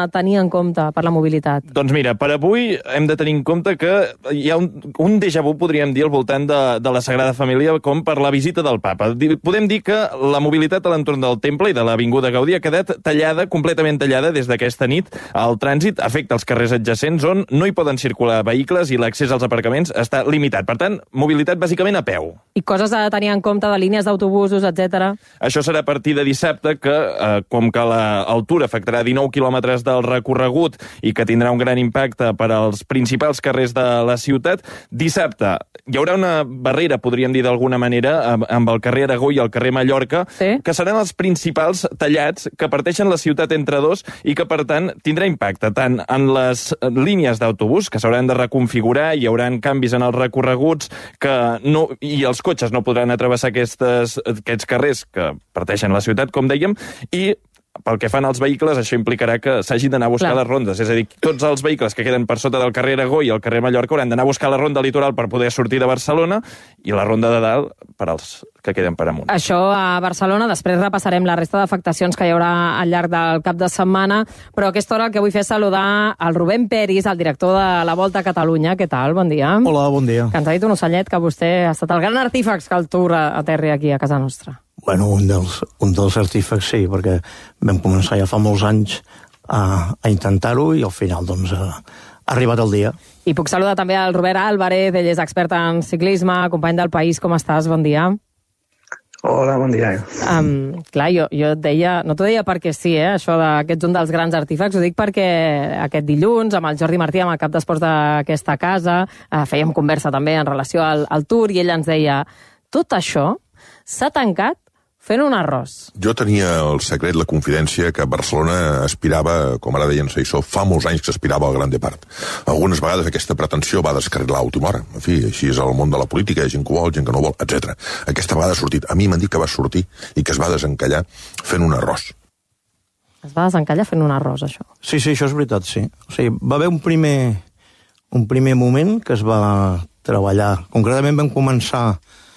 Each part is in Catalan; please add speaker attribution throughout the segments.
Speaker 1: tenir en compte per la mobilitat?
Speaker 2: Doncs mira, per avui hem de tenir en compte que hi ha un déjà vu, podríem dir, al voltant de la Sagrada Família, com per la visita del papa. Podem dir que la mobilitat a l'entorn del temple i de l'Avinguda Gaudí ha quedat tallada, completament tallada des d'aquesta nit. El trànsit afecta els carrers adjacents on no hi poden circular vehicles i l'accés als aparcaments està limitat. Per tant, mobilitat bàsicament a peu.
Speaker 1: I coses a tenir en compte de línies d'autobusos, etc.
Speaker 2: Això serà a partir de dissabte, que com que el Tour afectarà 19 quilòmetres del recorregut i que tindrà un gran impacte per als principals carrers de la ciutat, dissabte hi haurà una barrera, podríem dir d'alguna manera, amb el carrer Aragó i el carrer Mallorca, que seran els principals tallats que parteixen la ciutat entre dos i que, per tant, tindrà impacte tant en les línies d'autobús, que s'hauran de reconfigurar, hi haurà canvis en els recorreguts, i els cotxes no podran travessar aquests carrers que parteixen la ciutat, com dèiem, i pel que fan als vehicles, això implicarà que s'hagin d'anar a buscar les rondes. És a dir, tots els vehicles que queden per sota del carrer Aragó i el carrer Mallorca hauran d'anar a buscar la ronda litoral per poder sortir de Barcelona i la ronda de dalt per als que queden per amunt.
Speaker 1: Això a Barcelona. Després repassarem la resta d'afectacions que hi haurà al llarg del cap de setmana, però a aquesta hora el que vull fer és saludar el Rubén Peris, el director de la Volta a Catalunya. Què tal? Bon dia.
Speaker 3: Hola, bon dia.
Speaker 1: Que ens ha dit un ocellet que vostè ha estat el gran artífex que el Tour aterri aquí a casa nostra.
Speaker 3: Bueno, un dels artífex sí, perquè vam començar ja fa molts anys a intentar-ho i al final doncs ha arribat el dia.
Speaker 1: I puc saludar també el Robert Álvarez, ell és expert en ciclisme, company del País. Com estàs? Bon dia.
Speaker 4: Hola, bon dia.
Speaker 1: Clar, jo et deia, no t'ho deia perquè sí, això que ets un dels grans artífex, ho dic perquè aquest dilluns, amb el Jordi Martí, amb el cap d'esports d'aquesta casa, fèiem conversa també en relació al Tour, i ell ens deia, tot això s'ha tancat fent un arròs.
Speaker 5: Jo tenia el secret, la confidència, que Barcelona aspirava, com ara deien Saissó, fa molts anys que aspirava al Gran Depart. Algunes vegades aquesta pretensió va descarrilar a última hora. En fi, així és el món de la política, hi ha gent que ho vol, gent que no ho vol, etc. Aquesta vegada ha sortit. A mi m'han dit que va sortir i que es va desencallar fent un arròs.
Speaker 1: Es va desencallar fent un arròs, això?
Speaker 3: Sí, això és veritat, sí. O sigui, va haver un primer moment que es va treballar. Concretament vam començar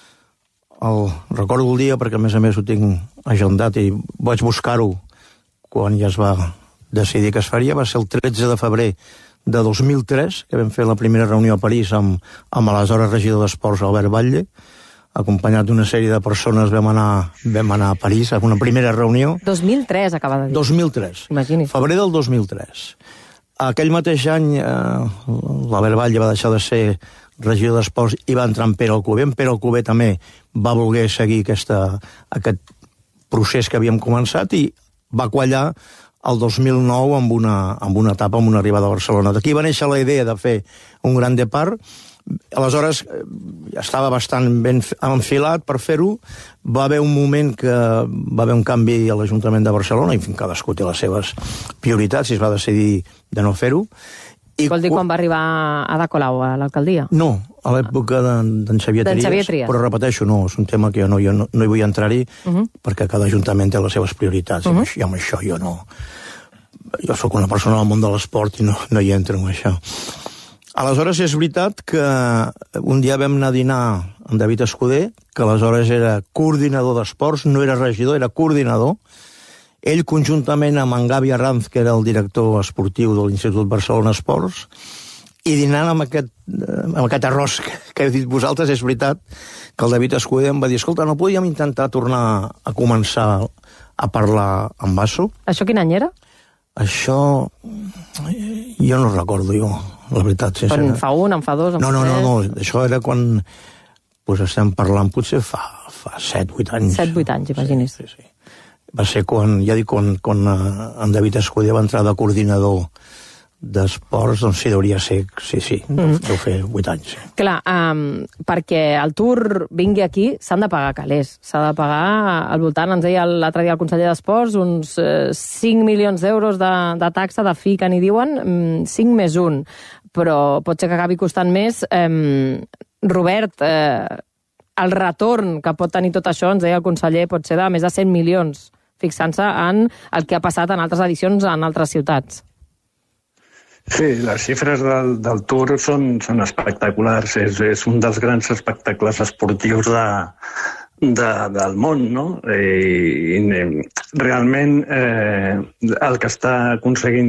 Speaker 3: recordo el dia perquè a més ho tinc agendat i vaig buscar-ho quan ja es va decidir que es faria. Va ser el 13 de febrer de 2003 que vam fer la primera reunió a París amb l'aleshores regidor d'Esports Albert Batlle, acompanyat d'una sèrie de persones. Vam anar a París a una primera reunió.
Speaker 1: 2003 acaba de dir.
Speaker 3: 2003.
Speaker 1: Imagini's.
Speaker 3: Febrer del 2003. Aquell mateix any l'Albert Batlle va deixar de ser regidor d'Esports i va entrar en Pere Alcover. En Pere Alcover també va voler seguir aquest procés que havíem començat i va quallar el 2009 amb una etapa, amb una arribada a Barcelona. D'aquí va néixer la idea de fer un Gran Depart. Aleshores ja estava bastant ben enfilat per fer-ho. Va haver un moment que va haver un canvi a l'Ajuntament de Barcelona i cadascú té les seves prioritats i es va decidir de no fer-ho.
Speaker 1: Vol dir quan va arribar Ada Colau a l'alcaldia?
Speaker 3: No, a l'època d'en Xavier Trias. Però repeteixo, no, és un tema que jo no hi vull entrar-hi perquè cada ajuntament té les seves prioritats i amb això jo no. Jo sóc una persona del món de l'esport i no hi entro en això. Aleshores és veritat que un dia vam anar a dinar amb David Escudé, que aleshores era coordinador d'esports, no era regidor, era coordinador. Ell, conjuntament amb en Gavi Arranz, que era el director esportiu de l'Institut Barcelona Esports, i dinant amb aquest arròs que heu dit vosaltres, és veritat que el David Escudé em va dir, escolta, no podíem intentar tornar a començar a parlar amb Basso?
Speaker 1: Això quin any era?
Speaker 3: Això jo no recordo, la veritat.
Speaker 1: En fa un, en fa dos, en fa tres?
Speaker 3: No, això era quan estem parlant, potser fa 7-8 anys.
Speaker 1: 7-8 anys, imagini's.
Speaker 3: Sí. Va ser quan en David Escudé va entrar de coordinador d'esports, doncs sí, deuria ser, sí, deu fer 8 anys. Sí.
Speaker 1: Clar, perquè el Tour vingui aquí s'han de pagar calés, s'ha de pagar al voltant, ens deia l'altre dia el conseller d'Esports, uns 5 milions d'euros de taxa de fi que n'hi diuen, 5 més 1, però pot ser que acabi costant més. Robert, el retorn que pot tenir tot això, ens deia el conseller, pot ser de més de 100 milions, fixant-se en el que ha passat en altres edicions en altres ciutats.
Speaker 4: Sí, les xifres del Tour són espectaculars. És un dels grans espectacles esportius del món, no? I realment el que està aconseguint